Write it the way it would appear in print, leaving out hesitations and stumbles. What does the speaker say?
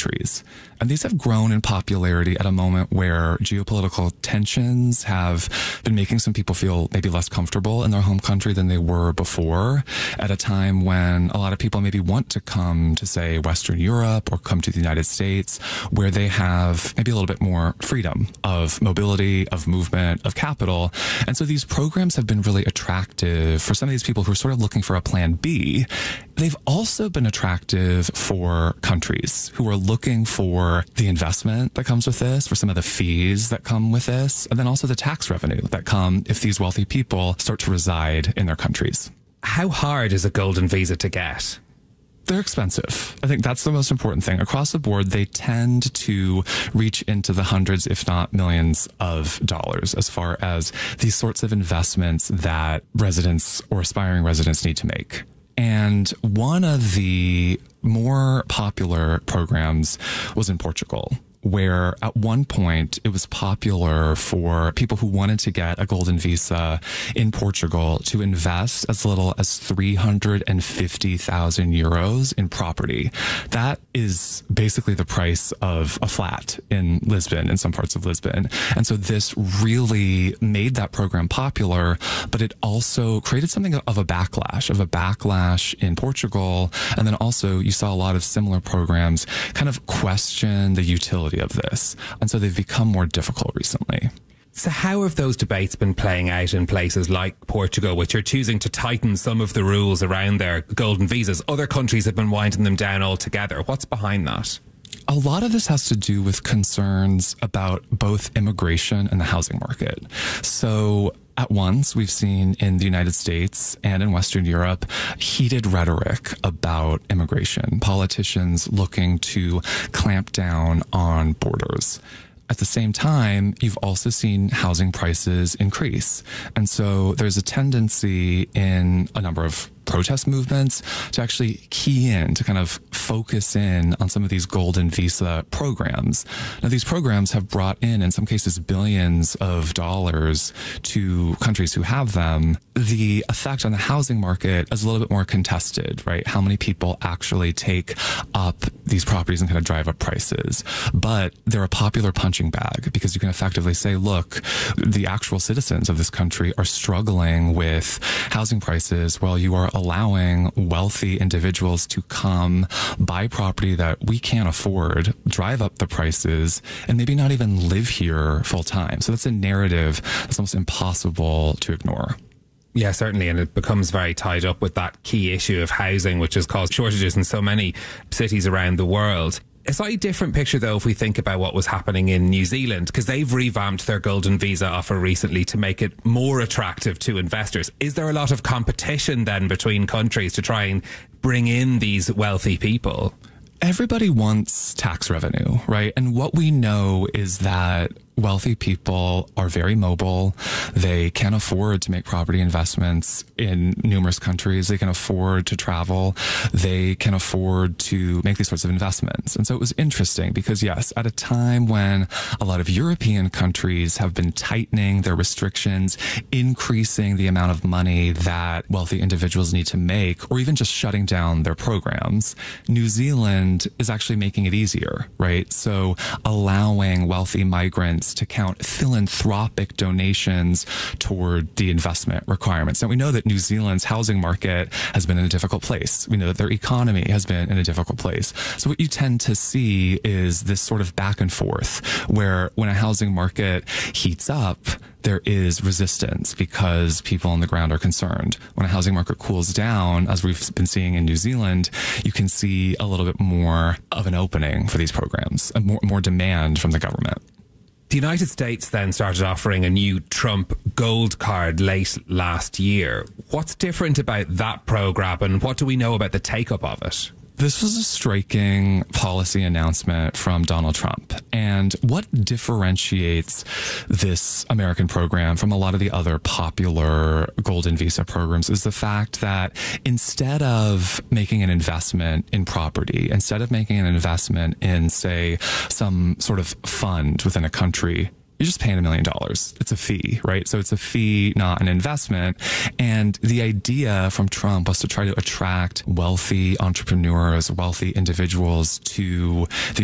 countries. And these have grown in popularity at a moment where geopolitical tensions have been making some people feel maybe less comfortable in their home country than they were before, at a time when a lot of people maybe want to come to, say, Western Europe or come to the United States, where they have maybe a little bit more freedom of mobility, of movement, of capital. And so these programs have been really attractive for some of these people who are sort of looking for a plan B. They've also been attractive for countries who are looking for the investment that comes with this, for some of the fees that come with this, and then also the tax revenue that come if these wealthy people start to reside in their countries. How hard is a golden visa to get? They're expensive. I think that's the most important thing. Across the board, they tend to reach into the hundreds, if not millions of dollars as far as these sorts of investments that residents or aspiring residents need to make. And one of the more popular programs was in Portugal, where at one point it was popular for people who wanted to get a golden visa in Portugal to invest as little as 350,000 euros in property. That is basically the price of a flat in Lisbon, in some parts of Lisbon. And so this really made that program popular, but it also created something of a backlash in Portugal. And then also you saw a lot of similar programs kind of question the utility of this. And so they've become more difficult recently. So how have those debates been playing out in places like Portugal, which are choosing to tighten some of the rules around their golden visas? Other countries have been winding them down altogether. What's behind that? A lot of this has to do with concerns about both immigration and the housing market. So at once, we've seen in the United States and in Western Europe heated rhetoric about immigration, politicians looking to clamp down on borders. At the same time, you've also seen housing prices increase. And so there's a tendency in a number of protest movements to actually key in, to kind of focus in on some of these golden visa programs. Now, these programs have brought in some cases, billions of dollars to countries who have them. The effect on the housing market is a little bit more contested, right? How many people actually take up these properties and kind of drive up prices? But they're a popular punching bag because you can effectively say, look, the actual citizens of this country are struggling with housing prices while you are allowing wealthy individuals to come buy property that we can't afford, drive up the prices, and maybe not even live here full time. So that's a narrative that's almost impossible to ignore. Yeah, certainly. And it becomes very tied up with that key issue of housing, which has caused shortages in so many cities around the world. A slightly different picture, though, if we think about what was happening in New Zealand, because they've revamped their golden visa offer recently to make it more attractive to investors. Is there a lot of competition then between countries to try and bring in these wealthy people? Everybody wants tax revenue, right? And what we know is that wealthy people are very mobile. They can afford to make property investments in numerous countries. They can afford to travel. They can afford to make these sorts of investments. And so it was interesting because, yes, at a time when a lot of European countries have been tightening their restrictions, increasing the amount of money that wealthy individuals need to make, or even just shutting down their programs, New Zealand is actually making it easier, right? So allowing wealthy migrants to count philanthropic donations toward the investment requirements. Now, we know that New Zealand's housing market has been in a difficult place. We know that their economy has been in a difficult place. So what you tend to see is this sort of back and forth where when a housing market heats up, there is resistance because people on the ground are concerned. When a housing market cools down, as we've been seeing in New Zealand, you can see a little bit more of an opening for these programs, more demand from the government. The United States then started offering a new Trump Gold Card late last year. What's different about that program and what do we know about the take-up of it? This was a striking policy announcement from Donald Trump. And what differentiates this American program from a lot of the other popular golden visa programs is the fact that instead of making an investment in property, instead of making an investment in, say, some sort of fund within a country, you're just paying $1 million. It's a fee, right? So it's a fee, not an investment. And the idea from Trump was to try to attract wealthy entrepreneurs, wealthy individuals to the